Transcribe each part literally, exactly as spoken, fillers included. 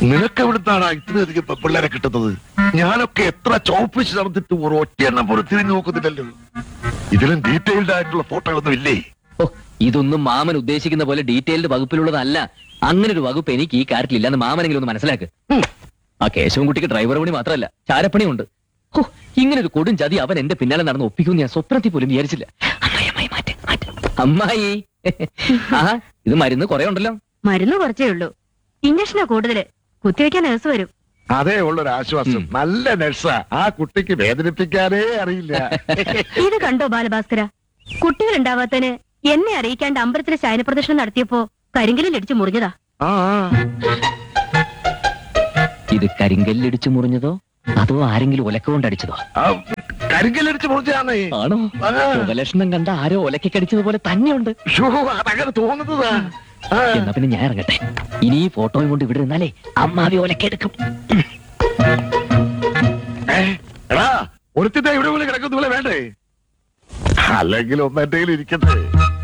നിനക്ക് എവിടുന്നാണ് ഇത്രയധികം പിള്ളേരെ കിട്ടുന്നത്? ഞാനൊക്കെ എത്ര ചോപ്പിച്ച് നടന്നിട്ട് ഒരു ഒറ്റയെണ്ണം പോലും തിരിഞ്ഞു നോക്കുന്നില്ലല്ലോ. ഇതിലും ഡീറ്റെയിൽഡ് ആയിട്ടുള്ള ഫോട്ടോകളൊന്നും ഇല്ലേ? ഓ, ഇതൊന്നും മാമൻ ഉദ്ദേശിക്കുന്ന പോലെ ഡീറ്റെയിൽഡ് വകുപ്പിലുള്ളതല്ല. അങ്ങനെ ഒരു വകുപ്പ് എനിക്ക് ഈ കാര്യത്തിൽ ഇല്ലെന്ന് മാമനെങ്കിലും ഒന്ന് മനസ്സിലാക്ക്. ആ കേശവൻകുട്ടിക്ക് ഡ്രൈവർ പണി മാത്രമല്ല, ചാരപ്പണിയുണ്ട്. ഓ, ഇങ്ങനെ ഒരു കൊടും ചതി അവൻ എന്റെ പിന്നാലെ നടന്ന് ഒപ്പിക്കുമെന്ന് ഞാൻ സ്വപ്നത്തിൽ പോലും വിചാരിച്ചില്ല. അമ്മായി അമ്മായി മാറ്റ് മാറ്റ് അമ്മായി. ആ, ഇത് മരുന്ന് കുറെ ഉണ്ടല്ലോ. മരുന്ന് കുറച്ചേ ഉള്ളൂ, ഇഞ്ചക്ഷനാ കൂടുതല്. കുത്തിവെക്കാൻ നേഴ്സ് വരും. അതേ ഉള്ളൊരു ആശ്വാസം. നല്ല നഴ്സാ. ആ കുട്ടിക്ക് വേദനിപ്പിക്കാനേ അറിയില്ല. ഇത് കണ്ടോ ബാലഭാസ്കര, കുട്ടികൾ ഉണ്ടാവാത്തതിന് എന്നെ അറിയിക്കാണ്ട് അമ്പലത്തിലെ ശയനപ്രദർശനം നടത്തിയപ്പോ കരിങ്കലിൽ ഇടിച്ചു മുറിഞ്ഞതാ. ആ ഇത് കരിങ്കല്ലിടിച്ചു മുറിഞ്ഞതോ അതോ ആരെങ്കിലും ഒലക്ക കൊണ്ട് അടിച്ചതോ? കരിങ്കല്ലടിച്ച് മുറിച്ചാണേ. ആണോ? ഉപലക്ഷണം കണ്ട ആരോ ഒലക്ക കടിച്ചതുപോലെ തന്നെയുണ്ട്. അതങ്ങനെ തോന്നുന്നതാ. എന്നാ പിന്നെ ഞാൻ ഇറങ്ങട്ടെ. ഇനി ഈ ഫോട്ടോയും കൊണ്ട് ഇവിടെ നിന്നാലേ അമ്മാവി ഒലക്കെടുക്കും. എടാ, ഒരുത്തിന്റെ ഇവിടെ പോലെ കിടക്കുന്ന പോലെ വേണ്ടേ? അല്ലെങ്കിൽ ഒന്നെന്തെങ്കിലും ഇരിക്കട്ടെ.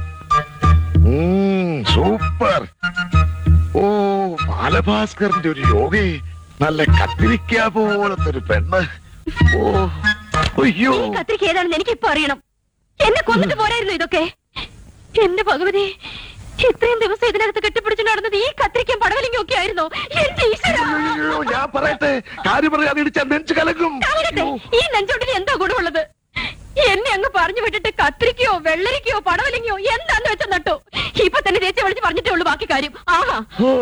സൂപ്പർ. ഓ, ബാലഭാസ്കറിന്റെ ഒരു യോഗേ. നല്ല കത്തിരിക്ക പോലത്തെ ഒരു പെണ്ണ്. ഓ, അയ്യോ, കത്തിരിക്ക ഏതാണെന്ന് എനിക്കിപ്പോ അറിയണം. എന്നെ കൊന്നിട്ട് പോരായിരുന്നു ഇതൊക്കെ. എന്റെ ഭഗവതി, ഇത്രയും ദിവസം ഇതിനകത്ത് കെട്ടിപ്പിടിച്ചു നടന്നത് ഈ കത്തിരിക്കാൻ പടവലിങ്ങും ഒക്കെ ആയിരുന്നോ? എന്റെ ഈശ്വരാ. ഞാൻ പറയട്ടെ, കാര്യം പറയാതെ ഇടിച്ചാൽ നെഞ്ചു കലക്കും. ഈ നെഞ്ചോട്ടിന് എന്താ ഗുണമുള്ളത്? എന്നെ അങ്ങ് പറഞ്ഞു വിട്ടിട്ട് കത്തിരിക്കയോ വെള്ളരിക്കയോ പടവലിങ്ങയോ എന്താന്ന് വെച്ച നട്ടു. ഇപ്പൊ തന്നെ ചേച്ചി വിളിച്ച് പറഞ്ഞിട്ടേ ഉള്ളൂ ബാക്കി കാര്യം. ആഹാ.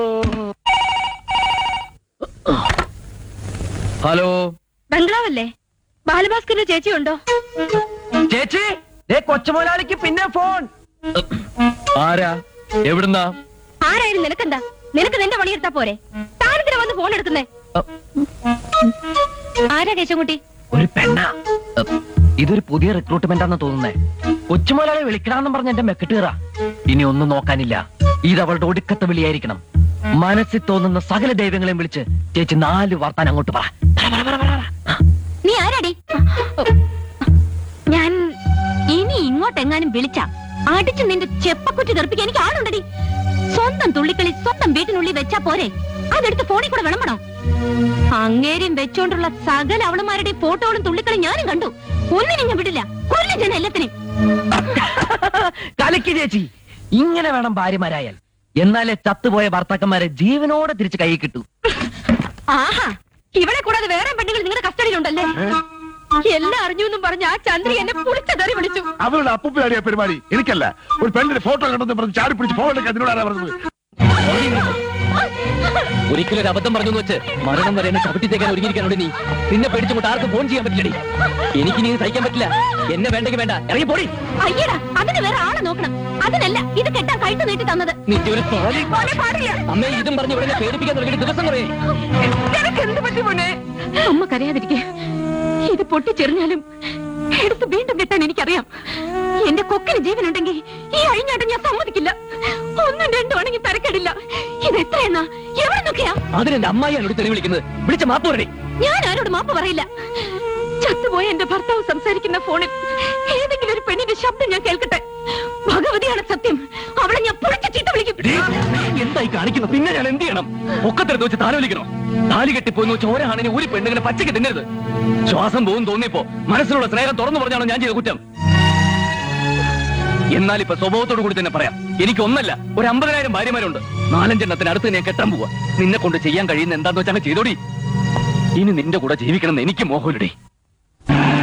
ഹലോ, ബംഗ്ലാവല്ലേ? ബാലഭാസ്കറിന്റെ ചേച്ചി ഉണ്ടോ? ചേച്ചി, കൊച്ചുമോലാളിക്ക് പിന്നെ ഫോൺ. ആരാ? എവിടുന്നാ? ആരായാലും നിനക്കെന്താ? നിനക്ക് നിന്റെ പണിയെടുത്താ പോരെ? താനെന്തിനാ വന്ന് ഫോൺ എടുക്കുന്നേ? ആരാ കേശവൻകുട്ടി? ഒരു പെണ്ണ. ഇതൊരു പുതിയ റിക്രൂട്ട്മെന്റ് ആണെന്ന് തോന്നുന്നേ. കൊച്ചുമോലാളെ വിളിക്കണമെന്നും പറഞ്ഞ എന്റെ മെക്കെട്ട് കയറാ. ഇനി ഒന്നും നോക്കാനില്ല. ഇത് അവളുടെ ഒടുക്കത്തെ വിളിയായിരിക്കണം. മനസ്സിൽ തോന്നുന്ന സകല ദൈവങ്ങളെയും വിളിച്ച് ചേച്ചി നാല് വാർത്താൻ അങ്ങോട്ട് പറ. നീ ആരാടി? ഞാൻ ഇനി ഇങ്ങോട്ടെങ്ങാനും വിളിച്ച അടിച്ചു നിന്റെ ചെപ്പക്കുറ്റി തെറിപ്പിക്കാൻ എനിക്ക് ആളുണ്ടടി. സ്വന്തം തുള്ളിക്കളി സ്വന്തം വീട്ടിനുള്ളിൽ വെച്ചാ പോരെ, അതെടുത്ത് ഫോണിൽ കൂടെ വിളമ്പണോ? അങ്ങേരും വെച്ചോണ്ടുള്ള സകല അവളുമാരുടെ ഫോട്ടോകളും തുള്ളിക്കളി ഞാനും കണ്ടു. ഒന്നിനും ഞാൻ വിടില്ല. കൊല്ലം ഞാൻ എല്ലാത്തിനും. കലക്കി ചേച്ചി, ഇങ്ങനെ വേണം ഭാര്യമാരായാൽ. എന്നാലേ ചത്തുപോയ ഭർത്താക്കന്മാരെ ജീവനോടെ തിരിച്ച് കൈ കിട്ടൂ. ആഹാ, ഇവിടെ കൂടാതെ വേറെ പെണ്ണുങ്ങൾ നിങ്ങളുടെ കസ്റ്റഡിയിലുണ്ടല്ലേ? എല്ലാം അറിഞ്ഞു എന്നും പറഞ്ഞ ആ ചന്ദ്രി എന്നെ പുളിച്ചതറി വിളിച്ചു. അവളുടെ അപ്പൂപ്പിലാടിയ പരിപാടി എനിക്കല്ല. ഒരു പെണ്ണിന്റെ ഫോട്ടോ കണ്ടെന്ന് പറഞ്ഞ് ചാടി പിടിച്ച് ഫോൺ എടുക്കാൻ അതിനോടാണ് പറഞ്ഞത്. ഒരിക്കലും ഒരു അബദ്ധം പറഞ്ഞു വെച്ച് മരണം വരെ എന്നെ ചവിട്ടിത്തേക്കാൻ ഒരുങ്ങിയിരിക്കാനോട് നീ. നിന്നെ പേടിച്ചുകൊണ്ട് ആർക്കും ഫോൺ ചെയ്യാൻ പറ്റില്ലടി. എനിക്ക് നീ സഹിക്കാൻ പറ്റില്ല. എന്നെ വേണ്ടെങ്കിൽ വേണ്ട, ഇറങ്ങി പോടി. അയ്യടാ, അതിന് വേറെ ആളെ നോക്കണം. അതിനല്ല ഇത് കെട്ടാൻ കഴുത്ത് നീട്ടി തന്നത്. അമ്മേ, ഇതും പറഞ്ഞ് ഇവിടെ പേടിപ്പിക്കാൻ തുടങ്ങിയ ദിവസം കുറേ. എന്ത് പറ്റി മോനെ? അമ്മ കരയാതിരിക്കെ. ഇത് പൊട്ടിച്ചെറിഞ്ഞാലും എടുത്ത് വീണ്ടും കെട്ടാൻ എനിക്കറിയാം. എന്റെ കൊക്കിന് ജീവനുണ്ടെങ്കിൽ ഈ അഴിഞ്ഞാട്ടം ഞാൻ സമ്മതിക്കില്ല. ഒന്നും രണ്ടും ആണെങ്കിൽ തരക്കേടില്ല. ഇത് എത്രയെന്നാ? എവിടെ നോക്കിയാ? അതിനെന്റെ അമ്മായിയാണ് തെളിവ് വിളിക്കുന്നത്. വിളിച്ച മാപ്പ് പറയണേ. ഞാൻ ആരോട് മാപ്പ് പറയില്ല. ചത്തുപോയ എന്റെ ഭർത്താവ് സംസാരിക്കുന്ന ഫോണിൽ ഏതെങ്കിലും ഒരു പെണ്ണിന്റെ ശബ്ദം ഞാൻ കേൾക്കട്ടെ. ഭഗവതിയാണ് സത്യം. അവളെ ഞാൻ പുറത്ത് ചീത്ത വിളിക്കും. എന്തായി കാണിക്കുന്നു? പിന്നെ ഞാൻ എന്ത് ചെയ്യണം? ഒക്കത്തെടുത്ത് വെച്ച് താലി വിളിക്കണോ? താലി കെട്ടിപ്പോയി ചോരാണെന്ന് ഒരു പെണ്ണുങ്ങളെ പച്ചയ്ക്ക് തിന്നരുത്. ശ്വാസം പോകും തോന്നിയപ്പോ മനസ്സിലുള്ള സ്നേഹം തുറന്നു പറഞ്ഞാണോ ഞാൻ ചെയ്ത കുറ്റം? എന്നാൽ ഇപ്പൊ സ്വഭാവത്തോടു കൂടി തന്നെ പറയാം, എനിക്ക് ഒന്നല്ല ഒരു അമ്പതിനായിരം ഭാര്യമാരുണ്ട്. നാലഞ്ചെണ്ണത്തിന് അടുത്ത് ഞാൻ കെട്ടാൻ പോവാ. നിന്നെ കൊണ്ട് ചെയ്യാൻ കഴിയുന്ന എന്താന്ന് വെച്ചാൽ ചെയ്തോടി. ഇനി നിന്റെ കൂടെ ജീവിക്കണം എന്ന് എനിക്ക് മോഹമില്ലടി.